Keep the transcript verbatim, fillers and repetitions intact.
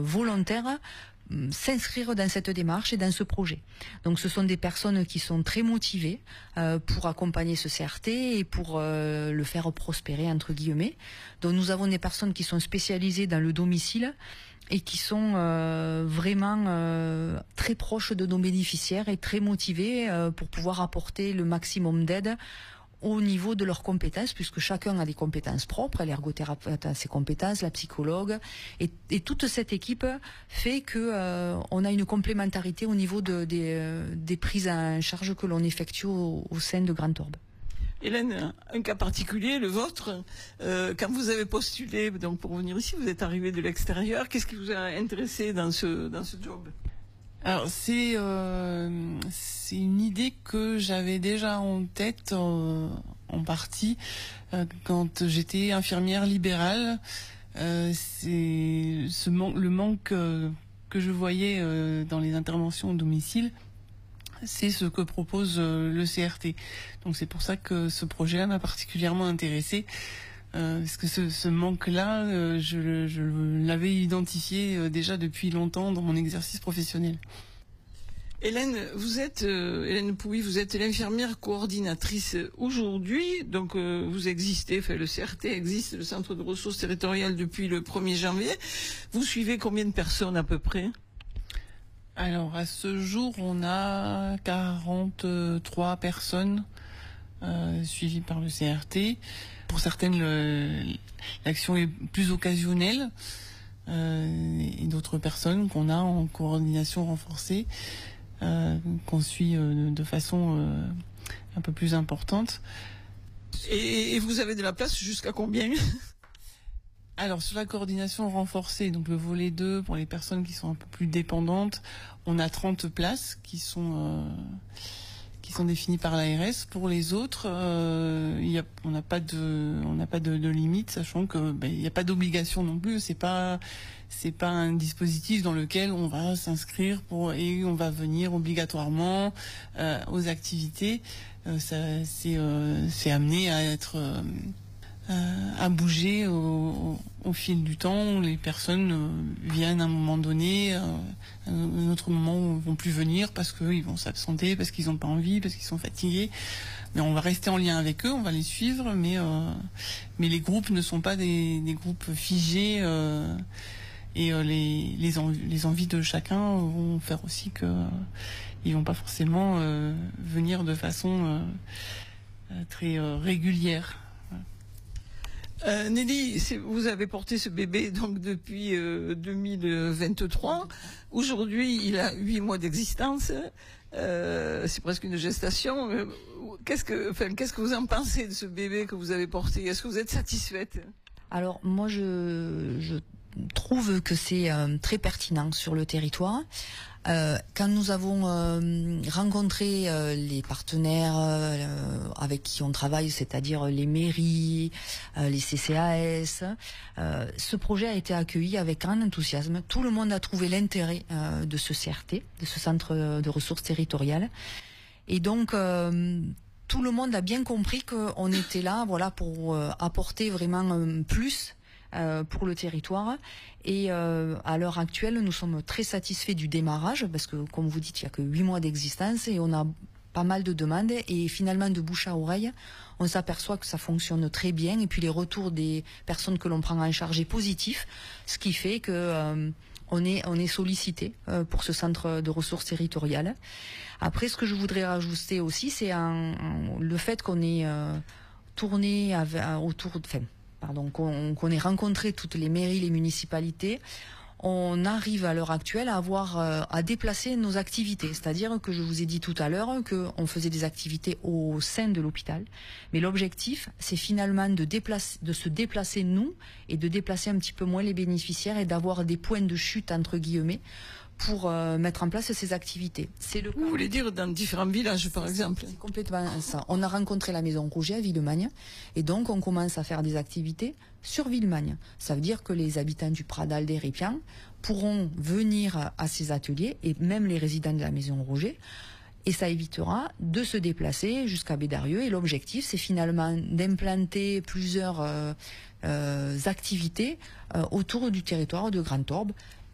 volontaires s'inscrire dans cette démarche et dans ce projet. Donc ce sont des personnes qui sont très motivées euh, pour accompagner ce C R T et pour euh, le faire prospérer entre guillemets. Donc nous avons des personnes qui sont spécialisées dans le domicile et qui sont euh, vraiment euh, très proches de nos bénéficiaires et très motivées euh, pour pouvoir apporter le maximum d'aide au niveau de leurs compétences, puisque chacun a des compétences propres, l'ergothérapeute a ses compétences, la psychologue, et, et toute cette équipe fait que euh, on a une complémentarité au niveau de, des, euh, des prises en charge que l'on effectue au, au sein de Grand Orbe. Hélène, un cas particulier, le vôtre, euh, quand vous avez postulé donc pour venir ici, vous êtes arrivé de l'extérieur, qu'est-ce qui vous a intéressé dans ce, dans ce job ? Alors c'est euh, c'est une idée que j'avais déjà en tête euh, en partie euh, quand j'étais infirmière libérale. Euh, c'est ce man- le manque euh, que je voyais euh, dans les interventions au domicile. C'est ce que propose euh, le C R T. Donc c'est pour ça que ce projet-là m'a particulièrement intéressée. Euh, parce que ce, ce manque-là, euh, je, je l'avais identifié euh, déjà depuis longtemps dans mon exercice professionnel. Hélène, vous êtes euh, Hélène Pouy, vous êtes l'infirmière coordinatrice aujourd'hui, donc euh, vous existez, enfin le C R T existe, le Centre de ressources territoriales depuis le premier janvier. Vous suivez combien de personnes à peu près ? Alors à ce jour, on a quarante-trois personnes euh, suivies par le C R T. Pour certaines, le, l'action est plus occasionnelle, euh, et d'autres personnes qu'on a en coordination renforcée, euh, qu'on suit euh, de façon euh, un peu plus importante. Et, et vous avez de la place jusqu'à combien ? Alors sur la coordination renforcée, donc le volet deux pour les personnes qui sont un peu plus dépendantes, on a trente places qui sont euh, qui sont définies par l'A R S. Pour les autres, euh, il y a, on n'a pas de on n'a pas de, de limite, sachant que ben, il n'y a pas d'obligation non plus. C'est pas c'est pas un dispositif dans lequel on va s'inscrire pour et on va venir obligatoirement euh, aux activités. Euh, ça c'est euh, c'est amené à être euh, Euh, à bouger au, au, au fil du temps. Les personnes euh, viennent à un moment donné, euh, à un autre moment vont plus venir parce qu'ils vont s'absenter, parce qu'ils n'ont pas envie, parce qu'ils sont fatigués. Mais on va rester en lien avec eux, on va les suivre, mais euh, mais les groupes ne sont pas des, des groupes figés euh, et euh, les les, env- les envies de chacun vont faire aussi que euh, ils vont pas forcément euh, venir de façon euh, très euh, régulière. Euh, Nelly, c'est, vous avez porté ce bébé donc depuis euh, deux mille vingt-trois. Aujourd'hui, il a huit mois d'existence. Euh, c'est presque une gestation. Euh, Qu'est-ce que, enfin, qu'est-ce que vous en pensez de ce bébé que vous avez porté ? Est-ce que vous êtes satisfaite ? Alors moi je, je trouve que c'est euh, très pertinent sur le territoire. Euh, quand nous avons euh, rencontré euh, les partenaires euh, avec qui on travaille, c'est-à-dire les mairies, euh, les C C A S, euh, ce projet a été accueilli avec grand enthousiasme. Tout le monde a trouvé l'intérêt euh, de ce C R T, de ce centre de ressources territoriales. Et donc euh, tout le monde a bien compris qu'on était là, voilà, pour euh, apporter vraiment euh, plus euh, pour le territoire. Et euh, à l'heure actuelle, nous sommes très satisfaits du démarrage parce que, comme vous dites, il y a que huit mois d'existence et on a pas mal de demandes. Et finalement, de bouche à oreille, on s'aperçoit que ça fonctionne très bien. Et puis les retours des personnes que l'on prend en charge est positif, ce qui fait que euh, on est on est sollicité euh, pour ce centre de ressources territoriales. Après, ce que je voudrais rajouter aussi, c'est un, un, le fait qu'on ait euh, tourné avec, autour de... Enfin, pardon, qu'on, qu'on ait rencontré toutes les mairies, les municipalités. On arrive à l'heure actuelle à avoir euh, à déplacer nos activités, c'est-à-dire que je vous ai dit tout à l'heure qu'on faisait des activités au sein de l'hôpital, mais l'objectif c'est finalement de déplacer, de se déplacer nous et de déplacer un petit peu moins les bénéficiaires et d'avoir des points de chute entre guillemets pour euh, mettre en place ces activités. C'est le Vous voulez dire dans différents villages, par exemple ? C'est complètement ça. On a rencontré la Maison Rouget à Villemagne et donc on commence à faire des activités sur Villemagne. Ça veut dire que les habitants du Pradal des Répians pourront venir à ces ateliers et même les résidents de la Maison Rouget. Et ça évitera de se déplacer jusqu'à Bédarieux. Et l'objectif, c'est finalement d'implanter plusieurs euh, euh, activités euh, autour du territoire de Grand Orbe.